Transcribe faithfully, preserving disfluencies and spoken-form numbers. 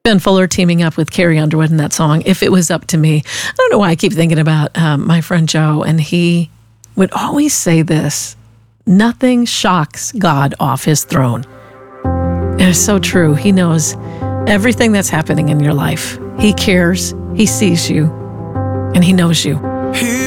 Ben Fuller teaming up with Carrie Underwood in that song, If It Was Up to Me. I don't know why I keep thinking about um, my friend Joe, and he would always say this: nothing shocks God off his throne. And it's so true. He knows everything that's happening in your life. He cares, he sees you, and he knows you. He